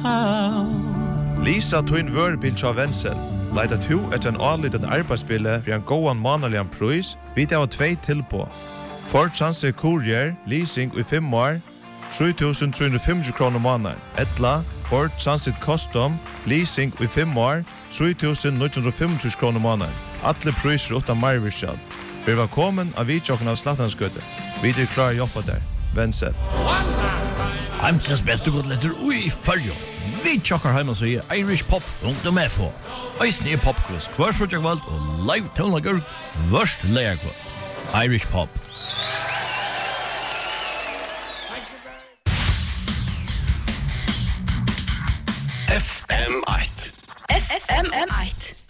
Lisa Twin Wörbild av Wenzel. Leita to etter en anliten arbeidsspille for en gåan manalian pris, vidt av 2 tilpå. Ford Transit Courier, leasing i 5 år, 3.350 kroner måneden. Etla, Ford Transit Custom, leasing i 5 år, 3.950 kroner måneden. Alle priser utan marvirskjall. Vi var kommet av vidtjokken av Slattanskøtte. Vi er klar å jobbe der. Wenzel. Heimsens beste godletter ui fyrjo. Vi tjokkar heima så irishpop.fo. Eisen popquiz, kvar og live tonlager, vørst leierkvart. Irish Pop.